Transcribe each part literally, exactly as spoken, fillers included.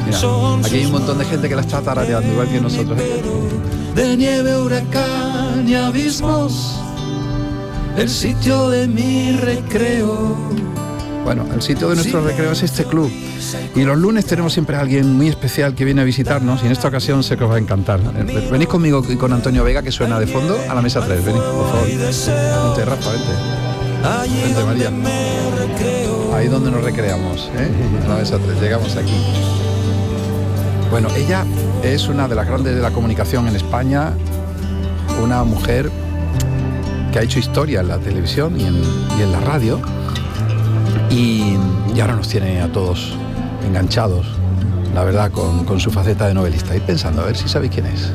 Mira, aquí hay un montón de gente que la está tarareando, igual que nosotros. De nieve, huracán y abismos, el sitio de mi recreo. Bueno, el sitio de nuestro recreo es este club. Y los lunes tenemos siempre a alguien muy especial que viene a visitarnos, y en esta ocasión sé que os va a encantar. Venid conmigo y con Antonio Vega, que suena de fondo, a la mesa tres. Venid, por favor. Vente, Rafa, vente. Vente, María. Ahí donde nos recreamos, ¿eh? A la mesa tres. Llegamos aquí. Bueno, ella es una de las grandes de la comunicación en España, una mujer que ha hecho historia en la televisión y en, y en la radio, y, y ahora nos tiene a todos enganchados, la verdad, con, con su faceta de novelista. Ir pensando, a ver si sabéis quién es.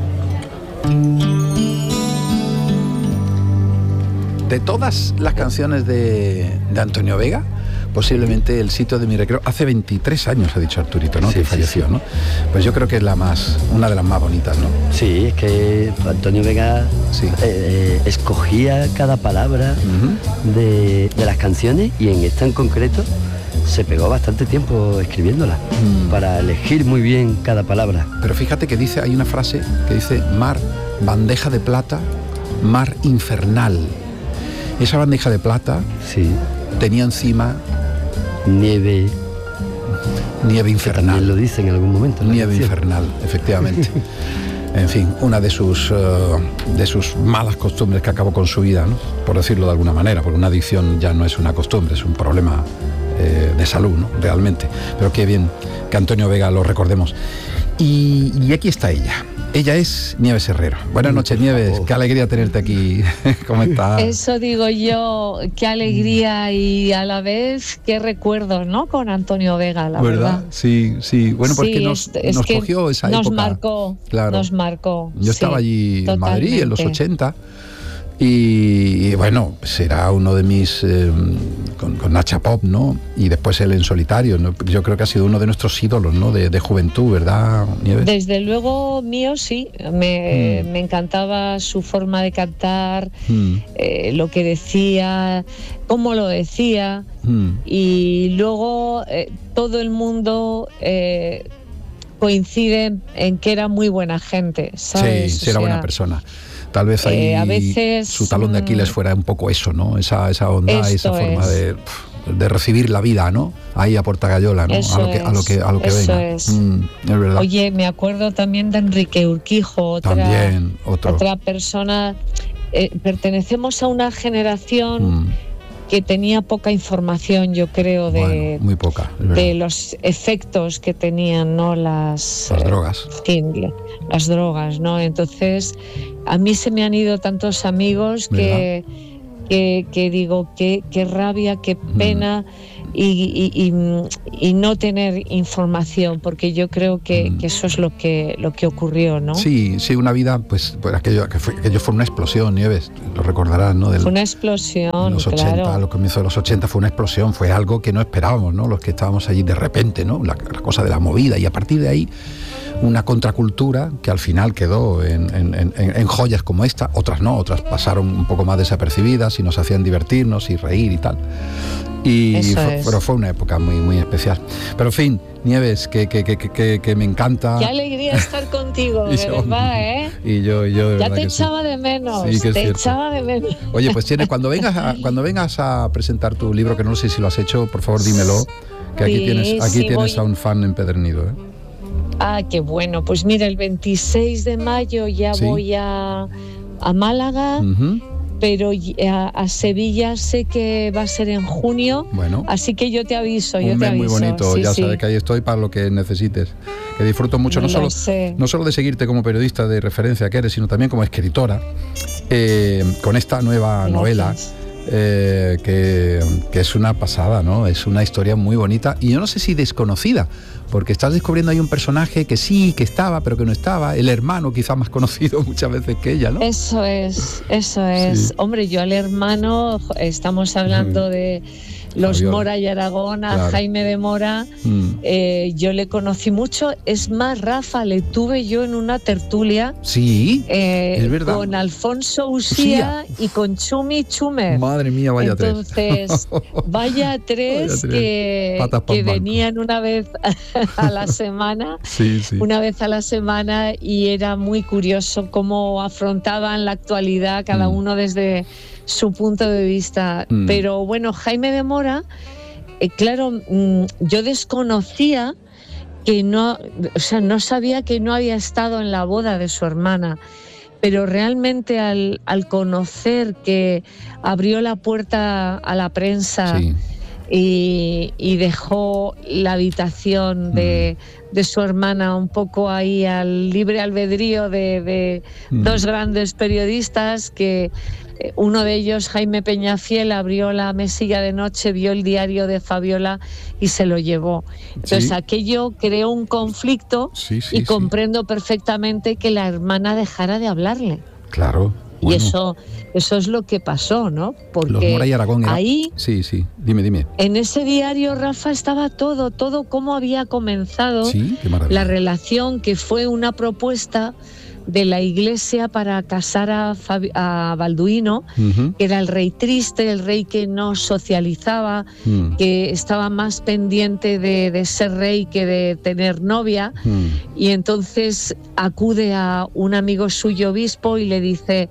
De todas las canciones de, de Antonio Vega, posiblemente El sitio de mi recreo, hace veintitrés años ha dicho Arturito, ¿no? Sí, que falleció, sí, sí. ¿no? Pues yo creo que es la más, una de las más bonitas, ¿no? Sí, es que Antonio Vega sí. eh, escogía cada palabra uh-huh. de, de las canciones, y en esta en concreto se pegó bastante tiempo escribiéndola mm. para elegir muy bien cada palabra. Pero fíjate que dice, hay una frase que dice: mar, bandeja de plata, mar infernal. Esa bandeja de plata sí. tenía encima nieve nieve infernal. También lo dice en algún momento. Nieve infernal, efectivamente. En fin, una de sus uh, de sus malas costumbres que acabó con su vida, ¿no? Por decirlo de alguna manera, porque una adicción ya no es una costumbre, es un problema eh, de salud, ¿no? Realmente. Pero qué bien que Antonio Vega lo recordemos. Y, y aquí está ella. Ella es Nieves Herrero. Buenas noches, Nieves. Qué alegría tenerte aquí. ¿Cómo estás? Eso digo yo, qué alegría y a la vez qué recuerdos, ¿no? Con Antonio Vega, la verdad. ¿Verdad? Sí, sí. Bueno, porque sí, nos, es nos que cogió esa nos época. Marcó, claro. Nos marcó. Yo estaba sí, allí totalmente. En Madrid en los ochenta. Y, y bueno, será uno de mis eh, con, con Nacha Pop, ¿no? Y después él en solitario, ¿no? Yo creo que ha sido uno de nuestros ídolos, ¿no? De, de juventud, ¿verdad, Nieves? Desde luego mío sí, me, mm. me encantaba su forma de cantar, mm. eh, lo que decía, cómo lo decía, mm. y luego eh, todo el mundo eh, coincide en que era muy buena gente, ¿sabes? Sí, sí, era o sea, buena persona. Tal vez ahí eh, a veces, su talón de Aquiles fuera un poco eso, ¿no? Esa, esa onda, esa forma de, de recibir la vida, ¿no? Ahí a Portagayola, ¿no? Eso a lo que, es, a lo que, a lo que eso venga. Es. Mm, es verdad. Oye, me acuerdo también de Enrique Urquijo, otra, también, otro. otra persona. Eh, pertenecemos a una generación mm. que tenía poca información, yo creo, de, bueno, muy poca, de los efectos que tenían, ¿no? Las, las eh, drogas. Sí, las drogas, ¿no? Entonces, a mí se me han ido tantos amigos que, que, que digo, qué, qué rabia, qué pena. Mm. Y, y, y, y no tener información, porque yo creo que, mm. que eso es lo que lo que ocurrió, ¿no? Sí, sí, una vida, pues, pues aquello, que fue, aquello fue una explosión, Nieves, lo recordarás, ¿no? Del, fue una explosión, los ochenta, claro. A los comienzos de los ochenta fue una explosión, fue algo que no esperábamos, ¿no? Los que estábamos allí de repente, ¿no? La, la cosa de la movida, y a partir de ahí una contracultura que al final quedó en, en, en, en joyas como esta, otras no, otras pasaron un poco más desapercibidas y nos hacían divertirnos y reír y tal. Y fue, pero fue una época muy muy especial. Pero en fin, Nieves, que, que, que, que, que me encanta. Qué alegría estar contigo, de yo, verdad, ¿eh? Y yo, y yo de ya verdad te que echaba sí. de menos, sí, que te cierto. echaba de menos. Oye, pues tienes, cuando vengas a, cuando vengas a presentar tu libro, que no sé si lo has hecho, por favor dímelo, que aquí sí, tienes, aquí sí, tienes voy... a un fan empedernido, ¿eh? Ah, qué bueno. Pues mira, el veintiséis de mayo ya ¿sí? voy a, a Málaga. Uh-huh. Pero a, a Sevilla sé que va a ser en junio, bueno, así que yo te aviso, un yo te mes aviso. Muy bonito, sí, ya sí. sabes que ahí estoy para lo que necesites. Que disfruto mucho, no, no solo, no solo de seguirte como periodista de referencia que eres, sino también como escritora, eh, con esta nueva Gracias. novela. Eh, que, que es una pasada, ¿no? Es una historia muy bonita y yo no sé si desconocida, porque estás descubriendo ahí un personaje que sí, que estaba, pero que no estaba, el hermano quizá más conocido muchas veces que ella, ¿no? Eso es, eso es. Sí. Hombre, yo al hermano, estamos hablando mm. de, los Fabiola. Mora y Aragón, a Claro. Jaime de Mora, Mm. eh, yo le conocí mucho. Es más, Rafa, le tuve yo en una tertulia Sí, eh, es verdad. con Alfonso Usía y con Chumi Chumer. Madre mía, vaya Entonces, tres. vaya tres, Vaya tres. que, Patas pa'l que banco. venían una vez a la semana. Sí, sí. Una vez a la semana, y era muy curioso cómo afrontaban la actualidad cada Mm. uno desde su punto de vista. Mm. Pero bueno, Jaime de Mora, eh, claro, mm, yo desconocía que no, o sea, no sabía que no había estado en la boda de su hermana, pero realmente al, al conocer que abrió la puerta a la prensa, Sí. y, y dejó la habitación de, de su hermana un poco ahí al libre albedrío de, de Mm. dos grandes periodistas, que eh, uno de ellos, Jaime Peñafiel, abrió la mesilla de noche, vio el diario de Fabiola y se lo llevó. Entonces Sí. aquello creó un conflicto, Sí, sí, y sí. comprendo perfectamente que la hermana dejara de hablarle. Claro. Y Bueno, eso, eso es lo que pasó, ¿no? Porque los Mora y Aragón era- ahí, Sí, sí. Dime, dime. en ese diario, Rafa, estaba todo, todo cómo había comenzado Sí, qué maravilla. la relación, que fue una propuesta de la Iglesia para casar a, Fabi- a Balduino, Ujú. que era el rey triste, el rey que no socializaba, Mm. que estaba más pendiente de, de ser rey que de tener novia. Mm. Y entonces acude a un amigo suyo obispo y le dice,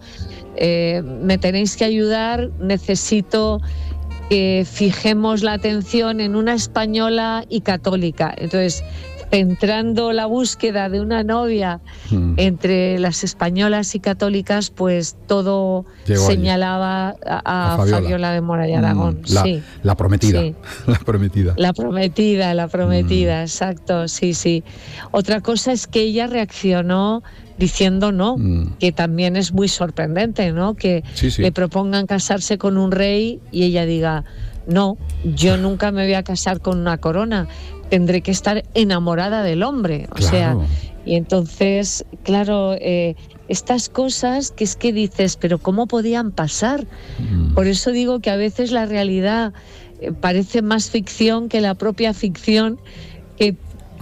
eh, me tenéis que ayudar, necesito que fijemos la atención en una española y católica. Entonces, centrando la búsqueda de una novia Mm. entre las españolas y católicas, pues todo Llegó allí. señalaba a, A a Fabiola. Fabiola de Mora y Aragón. Mm. La, Sí. la prometida. Sí. La prometida. La prometida, la prometida, Mm. exacto, sí, sí. Otra cosa es que ella reaccionó diciendo no, Mm. que también es muy sorprendente, ¿no? Que Sí, sí. le propongan casarse con un rey y ella diga, no, yo nunca me voy a casar con una corona, tendré que estar enamorada del hombre. O sea, Claro. y entonces, claro, eh, estas cosas que es que dices, pero ¿cómo podían pasar? Mm. Por eso digo que a veces la realidad eh, parece más ficción que la propia ficción, que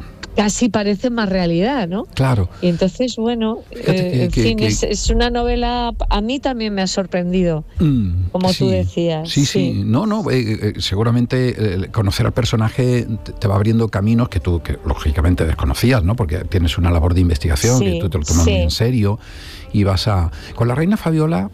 casi parece más realidad, ¿no? Claro. Y entonces, bueno, Fíjate eh, que- en que- fin, que- es, es una novela, a mí también me ha sorprendido, Mm, como sí, tú decías. Sí, sí, no, no, eh, eh, seguramente eh, conocer al personaje te, te va abriendo caminos que tú, que lógicamente desconocías, ¿no? Porque tienes una labor de investigación, Sí, que tú te lo tomas sí. muy en serio y vas a... Con la reina Fabiola...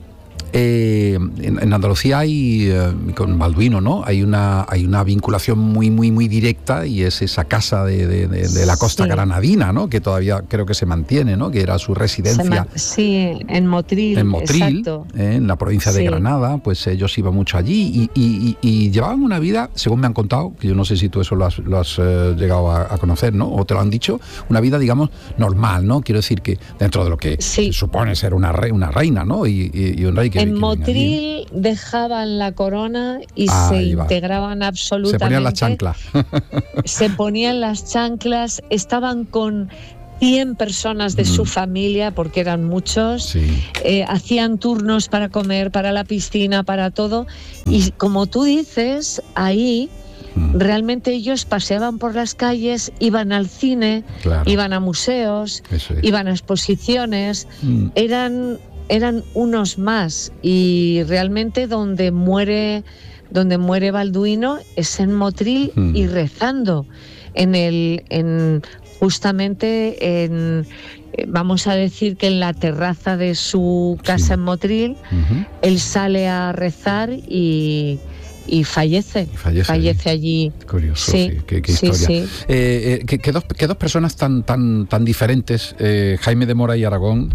Eh, en, en Andalucía hay, eh, con Balduino, ¿no? Hay una, hay una vinculación muy, muy, muy directa, y es esa casa de, de- de- de la costa Sí. granadina, ¿no? Que todavía creo que se mantiene, ¿no? Que era su Se residencia. ma- sí, en Motril, En Motril, exacto. eh, en la provincia de Sí. Granada, pues ellos iban mucho allí y, y- y- y llevaban una vida, según me han contado, que yo no sé si tú eso lo has, lo has, eh, llegado a, a conocer, ¿no? O te lo han dicho, una vida, digamos, normal, ¿no? Quiero decir que dentro de lo que Sí. se supone ser una, re- una reina, ¿no? Y, y- y un rey que, En que viene allí. Motril dejaban la corona y Ahí se va. integraban absolutamente. Se ponían las chanclas. Se ponían las chanclas, estaban con cien personas de Mm. su familia, porque eran muchos, Sí. eh, hacían turnos para comer, para la piscina, para todo. Y como tú dices, ahí Mm, realmente ellos paseaban por las calles, iban al cine, claro. iban a museos, Eso es. iban a exposiciones, Mm, eran, eran unos más. Y realmente donde muere, donde muere Balduino es en Motril Mm. y rezando en el, en justamente en, eh, vamos a decir que en la terraza de su casa Sí. en Motril, ujú. él sale a rezar y, y fallece, Y fallece allí. Curioso, Sí, sí, qué, qué sí, historia. sí. Eh, eh, que, que dos, que dos personas tan, tan, tan diferentes, eh, Jaime de Mora y Aragón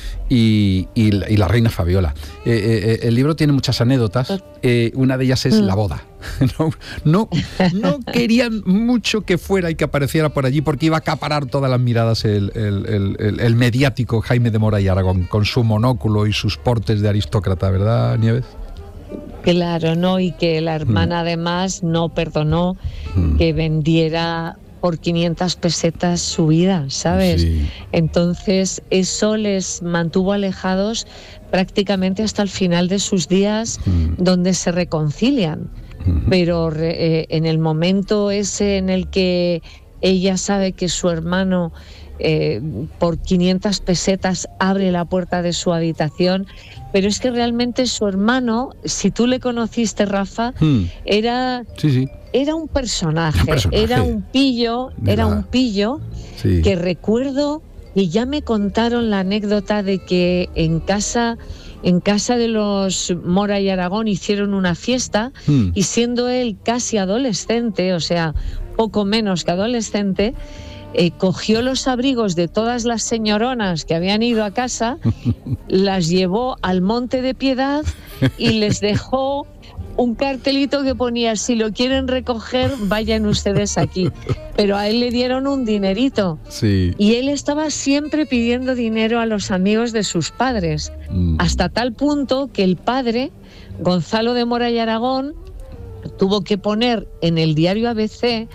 y, y la- y la reina Fabiola. Eh, eh, el libro tiene muchas anécdotas, eh, una de ellas es Mm. la boda. No, no, no querían mucho que fuera y que apareciera por allí, porque iba a acaparar todas las miradas el, el- el- el- el mediático Jaime de Mora y Aragón, con su monóculo y sus portes de aristócrata, ¿verdad, Nieves? Claro, ¿no? Y que la hermana además no perdonó Mm. que vendiera por quinientas pesetas su vida, ¿sabes? Sí. Entonces eso les mantuvo alejados prácticamente hasta el final de sus días, Mm. donde se reconcilian. uh-huh. pero eh, en el momento ese en el que ella sabe que su hermano eh, por quinientas pesetas abre la puerta de su habitación, pero es que realmente su hermano, si tú le conociste, Rafa, hmm. era, sí, sí. era un personaje, un personaje, era un pillo, era un pillo sí. que recuerdo y ya me contaron la anécdota de que en casa, en casa de los Mora y Aragón hicieron una fiesta hmm. y siendo él casi adolescente, o sea, poco menos que adolescente, Eh, cogió los abrigos de todas las señoronas que habían ido a casa, las llevó al Monte de Piedad y les dejó un cartelito que ponía: si lo quieren recoger, vayan ustedes aquí. Pero a él le dieron un dinerito. Sí. Y él estaba siempre pidiendo dinero a los amigos de sus padres, mm. hasta tal punto que el padre, Gonzalo de Mora y Aragón, tuvo que poner en el diario A B C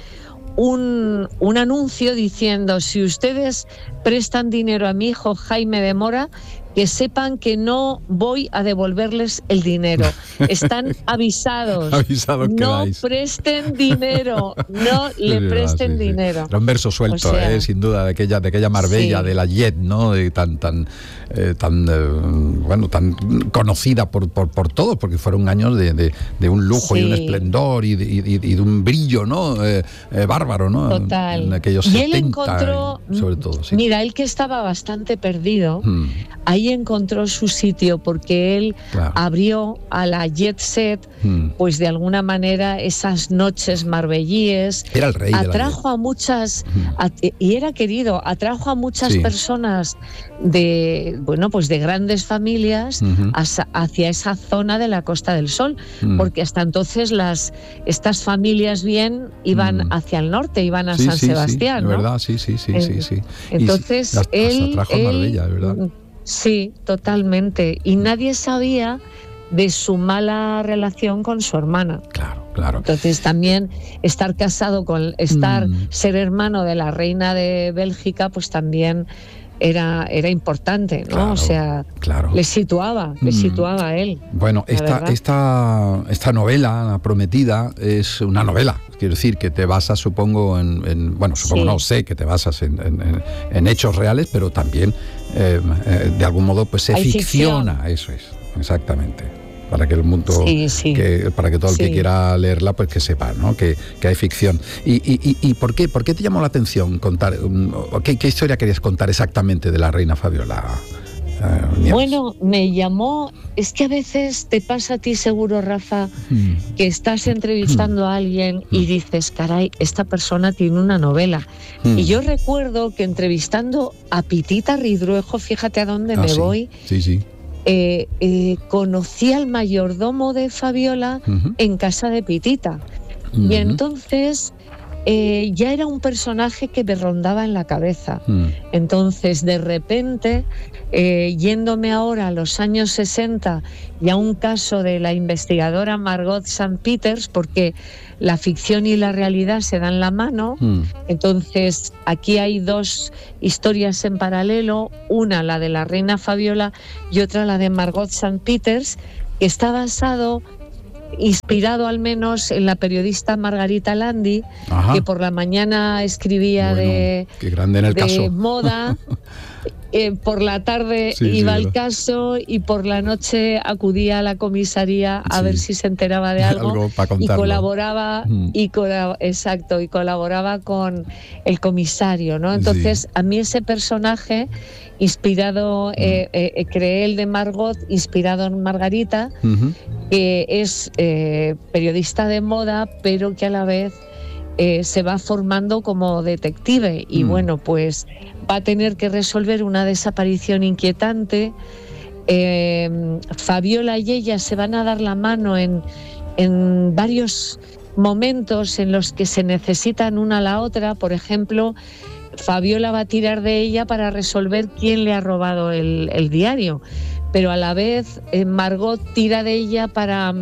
Un, un anuncio diciendo: si ustedes prestan dinero a mi hijo Jaime de Mora, que sepan que no voy a devolverles el dinero. Están avisados. Avisados no quedáis. presten dinero, no le sí, presten sí, sí. dinero. Era un verso suelto, o sea, eh, sin duda, de aquella, de aquella Marbella, sí. de la Jet, ¿no? De tan, tan, eh, tan, eh, bueno, tan conocida por, por, por todos, porque fueron años de, de, de un lujo sí. y un esplendor y de, y, y de un brillo, ¿no? Eh, eh, bárbaro, ¿no? Total. En aquellos y setenta, él encontró, sobre todo, sí. Mira, él que estaba bastante perdido, hmm. ahí encontró su sitio, porque él claro. abrió a la jet set, hmm. pues de alguna manera esas noches marbellíes. Era el rey. Atrajo a muchas, a, y era querido, atrajo a muchas sí. personas de, bueno, pues de grandes familias uh-huh. hacia, hacia esa zona de la Costa del Sol, uh-huh. porque hasta entonces las estas familias bien iban uh-huh. hacia el norte, iban a sí, San sí, Sebastián, sí, ¿no? de verdad, sí, sí, sí, eh, sí, sí. Entonces y, hasta, él, hasta atrajo él, a Marbella, de verdad. Sí, totalmente. Y nadie sabía de su mala relación con su hermana. Claro, claro. Entonces también estar casado con, estar, mm. ser hermano de la reina de Bélgica, pues también era, era importante, ¿no? Claro, o sea, claro. le situaba, le mm. situaba a él. Bueno, esta, esta, esta novela, La Prometida, es una novela. Quiero decir que te basas, supongo, en, en bueno, supongo, sí. no sé que te basas en, en, en hechos reales, pero también, eh, eh, de algún modo, pues se Hay ficciona, ficción. Eso es, exactamente. Para que el mundo, sí, sí. que, para que todo el sí. que quiera leerla, pues que sepa, ¿no? Que, que hay ficción. ¿Y, y, y por qué, por qué te llamó la atención contar? ¿Qué, qué historia querías contar exactamente de la reina Fabiola? Uh, bueno, me llamó, es que a veces te pasa a ti seguro, Rafa, mm. que estás entrevistando mm. a alguien y dices, caray, esta persona tiene una novela. Mm. Y yo recuerdo que entrevistando a Pitita Ridruejo, fíjate a dónde ah, me sí. voy, sí, sí. Eh, eh, conocí al mayordomo de Fabiola uh-huh. en casa de Pitita. Uh-huh. Y entonces eh, ya era un personaje que me rondaba en la cabeza. Uh-huh. Entonces, de repente, eh, yéndome ahora a los años sesenta y a un caso de la investigadora Margot Sankt Peters, porque la ficción y la realidad se dan la mano, mm. entonces aquí hay dos historias en paralelo, una la de la reina Fabiola y otra la de Margot Sankt Peters, que está basado, inspirado al menos en la periodista Margarita Landi, Ajá. que por la mañana escribía bueno, de, qué grande en el de caso. moda. Eh, por la tarde sí, iba sí, al caso y por la noche acudía a la comisaría a sí. ver si se enteraba de algo, algo para y colaboraba mm. y colab- exacto y colaboraba con el comisario, ¿no? Entonces sí. a mí ese personaje inspirado mm. eh, eh, creé el de Margot inspirado en Margarita, uh-huh. que es eh, periodista de moda pero que a la vez Eh, se va formando como detective y mm. bueno, pues va a tener que resolver una desaparición inquietante. Eh, Fabiola y ella se van a dar la mano en, en varios momentos en los que se necesitan una a la otra. Por ejemplo, Fabiola va a tirar de ella para resolver quién le ha robado el, el diario, pero a la vez eh, Margot tira de ella para...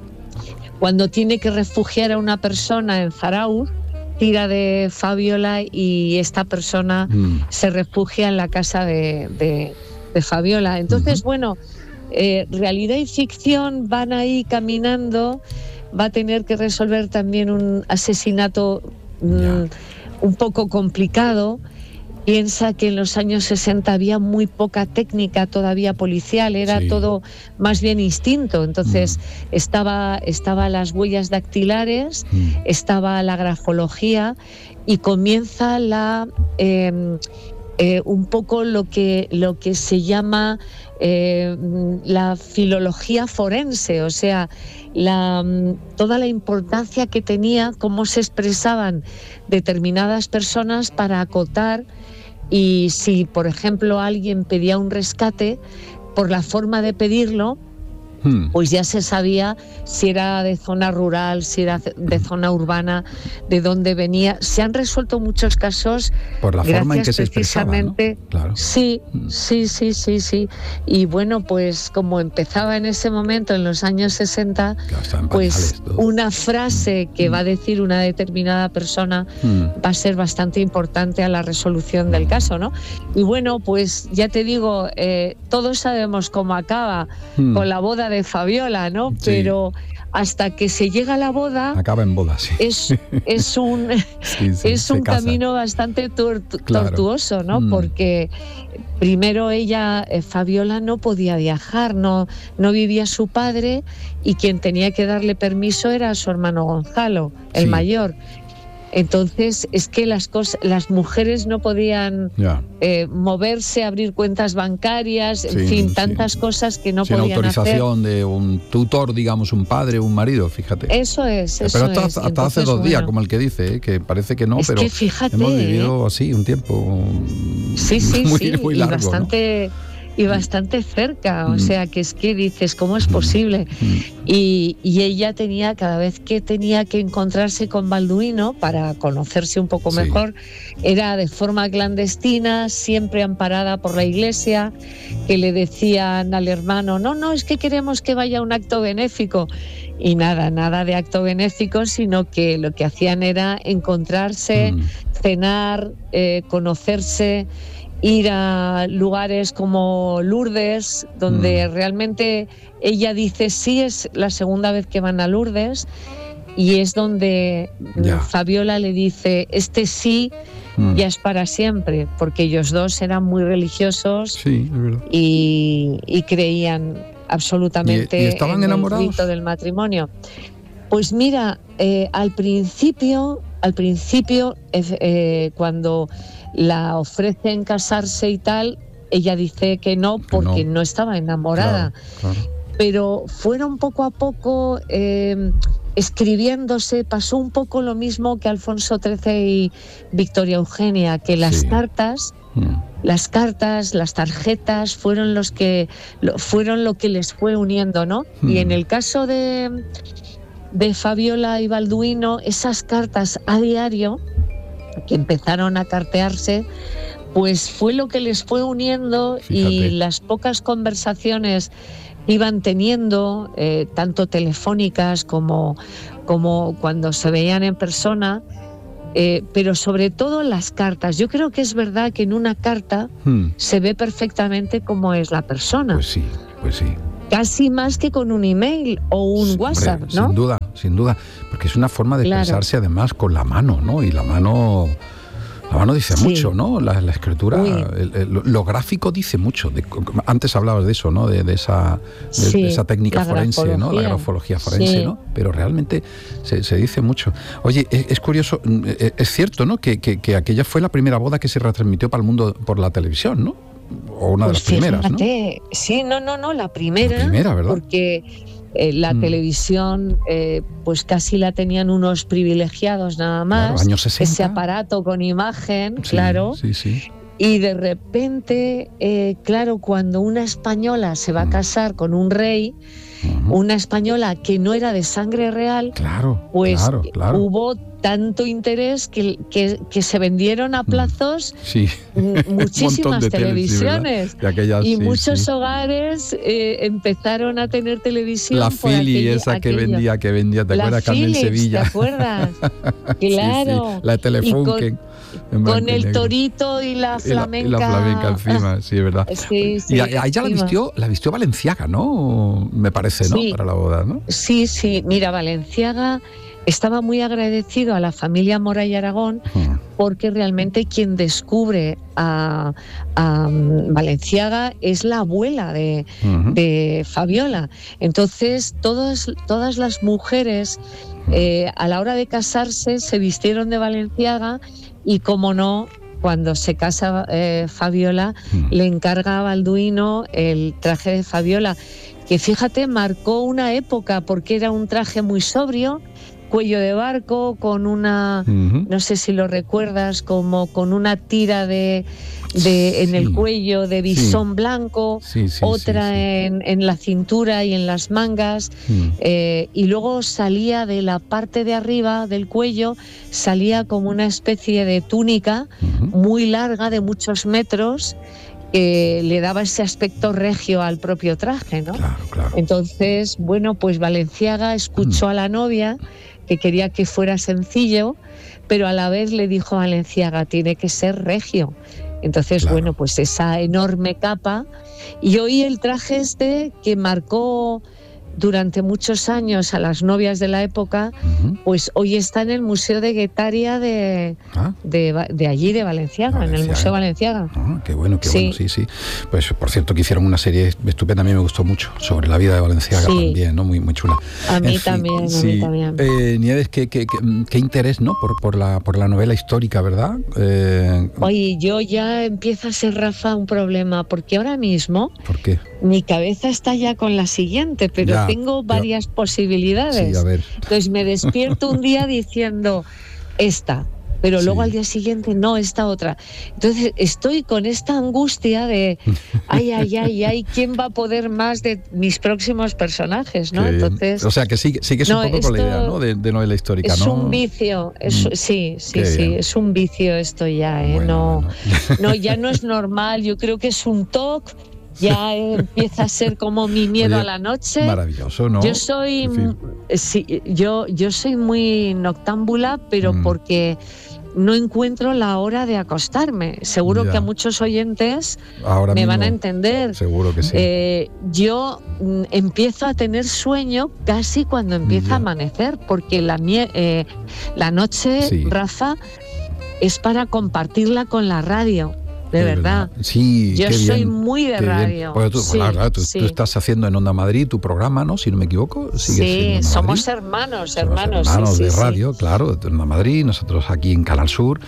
Cuando tiene que refugiar a una persona en Zarauz, tira de Fabiola y esta persona mm. se refugia en la casa de, de, de Fabiola. Entonces, uh-huh. bueno, eh, realidad y ficción van ahí caminando va a tener que resolver también un asesinato mmm, un poco complicado. Piensa que en los años sesenta había muy poca técnica todavía policial, era sí. todo más bien instinto. Entonces mm. estaba, estaba las huellas dactilares, mm. estaba la grafología y comienza la eh, eh, un poco lo que, lo que se llama eh, la filología forense, o sea, la, toda la importancia que tenía cómo se expresaban determinadas personas para acotar. Y si, por ejemplo, alguien pedía un rescate, por la forma de pedirlo, hmm. pues ya se sabía si era de zona rural, si era de zona urbana, de dónde venía. Se han resuelto muchos casos por la forma en que se expresaba, ¿no? Claro. Sí, sí, sí, sí, sí. Y bueno, pues como empezaba en ese momento, en los años sesenta, claro, pues pañales, una frase hmm. que va a decir una determinada persona hmm. va a ser bastante importante a la resolución del caso, ¿no? Y bueno, pues ya te digo, eh, todos sabemos cómo acaba hmm. con la boda de Fabiola, ¿no? Sí. Pero hasta que se llega a la boda acaba en boda, sí. es, es un sí, sí, es un casa. camino bastante tor- claro. tortuoso, ¿no? Mm. Porque primero ella, eh, Fabiola, no podía viajar, no, no vivía su padre y quien tenía que darle permiso era su hermano Gonzalo, el sí. mayor. Entonces es que las cosas, las mujeres no podían yeah. eh, moverse, abrir cuentas bancarias, en sí, fin, tantas sí. cosas que no Sin podían hacer. Sin autorización de un tutor, digamos, un padre, un marido, fíjate. Eso es, eso pero hasta, es. hasta Entonces, hace dos bueno, días, como el que dice, ¿eh? Que parece que no, es pero que fíjate, hemos vivido así un tiempo sí, sí, muy, sí, muy y largo, bastante... ¿no? Y bastante cerca, o sea, que es que dices, ¿cómo es posible? Y, y ella tenía, cada vez que tenía que encontrarse con Balduino para conocerse un poco sí. mejor, era de forma clandestina, siempre amparada por la iglesia, que le decían al hermano, no, no, es que queremos que vaya a un acto benéfico. Y nada, nada de acto benéfico, sino que lo que hacían era encontrarse, mm. cenar, eh, conocerse, ir a lugares como Lourdes, donde mm. realmente ella dice sí, es la segunda vez que van a Lourdes, y es donde ya. Fabiola le dice, este sí mm. ya es para siempre, porque ellos dos eran muy religiosos sí, es verdad. Y, y creían absolutamente ¿Y, y estaban en enamorados? el rito del matrimonio. Pues mira, eh, al principio, al principio, eh, eh, cuando la ofrecen casarse y tal, ella dice que no porque no, no estaba enamorada. Claro, claro. Pero fueron poco a poco eh, escribiéndose, pasó un poco lo mismo que Alfonso trece y Victoria Eugenia, que las sí. cartas, mm. las cartas, las tarjetas fueron los que lo, fueron lo que les fue uniendo, ¿no? Mm. Y en el caso de de Fabiola y Balduino, esas cartas a diario que empezaron a cartearse, pues fue lo que les fue uniendo. Fíjate. Y las pocas conversaciones iban teniendo, eh, tanto telefónicas como, como cuando se veían en persona, eh, pero sobre todo las cartas. Yo creo que es verdad que en una carta hmm. se ve perfectamente cómo es la persona. Pues sí, pues sí. Casi más que con un email o un sí, WhatsApp, hombre, ¿no? Sin duda, sin duda, porque es una forma de claro. expresarse además con la mano, ¿no? Y la mano, la mano dice sí. mucho, ¿no? La, la escritura, el, el, lo gráfico dice mucho. De, antes hablabas de eso, ¿no? De, de, esa, de, sí, de esa técnica forense, ¿no? La grafología forense, sí. ¿no? Pero realmente se, se dice mucho. Oye, es, es curioso, es cierto, ¿no? Que, que, que aquella fue la primera boda que se retransmitió para el mundo por la televisión, ¿no? O una pues de las primeras, fíjate, ¿no? Sí, no, no, no, la primera. La primera, ¿verdad? Porque eh, la mm. televisión, eh, pues casi la tenían unos privilegiados nada más. Claro, años sesenta. Ese aparato con imagen, sí, claro. Sí, sí. Y de repente, eh, claro, cuando una española se va a casar mm. con un rey, uh-huh. una española que no era de sangre real, claro, pues claro, claro. hubo tanto interés que, que, que se vendieron a plazos sí. muchísimas de televisiones tele, sí, aquellas, y sí, muchos sí. hogares eh, empezaron a tener televisión. La por Fili aquello, esa aquello. que vendía, que vendía, ¿te la acuerdas? Carmen Philips, Sevilla. ¿te acuerdas? Claro. Sí, sí. La Telefunken. Con el negro. Torito y la flamenca. Y la, y la flamenca encima, sí, es verdad. Sí, sí, y a, a ella la vistió, la vistió Valenciaga, ¿no? Me parece, ¿no? Sí. Para la boda, ¿no? Sí, sí. Mira, Valenciaga estaba muy agradecido a la familia Mora y Aragón uh-huh. porque realmente quien descubre a, a Valenciaga es la abuela de, uh-huh. de Fabiola. Entonces, todas, todas las mujeres eh, a la hora de casarse se vistieron de Valenciaga y, como no, cuando se casa eh, Fabiola, uh-huh. le encarga a Balduino el traje de Fabiola, que fíjate, marcó una época porque era un traje muy sobrio, cuello de barco, con una, uh-huh. no sé si lo recuerdas, como con una tira de, de en sí. el cuello de bisón sí. blanco, sí, sí, otra sí, sí. En, en la cintura y en las mangas, uh-huh. eh, y luego salía de la parte de arriba del cuello, salía como una especie de túnica uh-huh. muy larga, de muchos metros, que le daba ese aspecto regio al propio traje, ¿no? Claro, claro. Entonces, bueno, pues Valenciaga escuchó uh-huh. a la novia, que quería que fuera sencillo, pero a la vez le dijo a Valenciaga, tiene que ser regio. Entonces, claro. bueno, pues esa enorme capa. Y hoy el traje este, que marcó durante muchos años a las novias de la época, uh-huh. pues hoy está en el Museo de Guetaria de, ¿Ah? de, de allí, de Valenciaga, Valenciaga, en el Museo Valenciaga. Ah, qué bueno, qué sí. bueno, sí, sí. Pues por cierto que hicieron una serie estupenda, a mí me gustó mucho, sobre la vida de Valenciaga sí. también, ¿no? Muy, muy chula. A mí en también, fin, a mí sí. también. Eh, Nieves, qué, qué, qué, qué interés, ¿no? Por, por, la, por la novela histórica, ¿verdad? Eh... Oye, yo ya empieza a ser, Rafa, un problema, porque ahora mismo... ¿Por qué? Mi cabeza está ya con la siguiente, pero ya, tengo varias pero... posibilidades. Sí, a ver. Entonces me despierto un día diciendo esta, pero sí. luego al día siguiente no, esta otra. Entonces estoy con esta angustia de ay, ay, ay, ay, ¿quién va a poder más de mis próximos personajes, ¿no? Entonces, o sea, que sigue, sigues no, un poco con la idea, ¿no? De, de novela histórica, es ¿no? Es un vicio, es, mm. sí, sí, Qué sí, bien. Es un vicio esto ya, ¿eh? Bueno, no, bueno. no, ya no es normal, yo creo que es un toque. Ya empieza a ser como mi miedo Oye, a la noche. Maravilloso, ¿no? Yo soy, en fin. sí, yo, yo soy muy noctámbula, pero mm. porque no encuentro la hora de acostarme. Seguro ya. que a muchos oyentes Ahora me mismo, van a entender. Seguro que sí. Eh, yo mm, empiezo a tener sueño casi cuando empieza ya. a amanecer, porque la, eh, la noche, sí. Rafa, es para compartirla con la radio. De verdad. Sí, yo qué soy bien, muy de radio. Bueno, tú, sí, la verdad, tú, sí. tú estás haciendo en Onda Madrid tu programa, ¿no? Si no me equivoco. Sí, somos hermanos, hermanos. Hermanos sí, de sí, radio, sí. claro, de Onda Madrid, nosotros aquí en Canal Sur.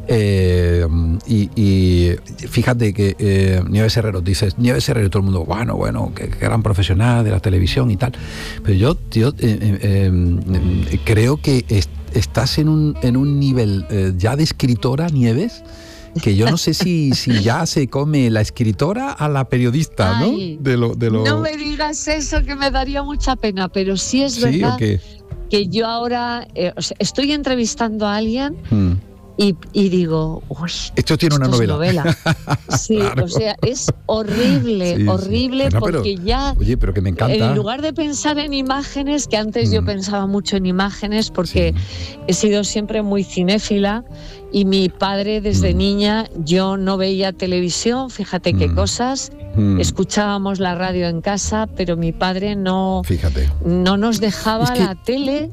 Eh, y, y fíjate que eh, Nieves Herrero, dices, Nieves Herrero, todo el mundo, bueno, bueno, qué, qué gran profesional de la televisión y tal. Pero yo, yo eh, eh, eh, creo que est- estás en un, en un nivel eh, ya de escritora, Nieves, que yo no sé si, si ya se come la escritora a la periodista, Ay, ¿no? De lo, de lo... No me digas eso, que me daría mucha pena, pero sí es ¿Sí, verdad o qué? que yo ahora eh, o sea, estoy entrevistando a alguien hmm. y, y digo, uy, esto tiene esto una novela. novela. Sí, claro. O sea, es horrible, sí, horrible, sí. Bueno, porque pero, ya, oye, pero que me encanta. En lugar de pensar en imágenes, que antes hmm. yo pensaba mucho en imágenes, porque sí. he sido siempre muy cinéfila. Y mi padre, desde mm. niña, yo no veía televisión, fíjate mm. qué cosas, mm. escuchábamos la radio en casa, pero mi padre no, fíjate. no nos dejaba es que... la tele